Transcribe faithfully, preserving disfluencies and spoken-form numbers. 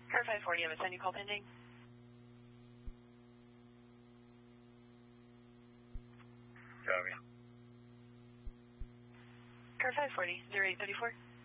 Car five forty, M S N, you call pending. Copy. Car five forty, zero eight three four.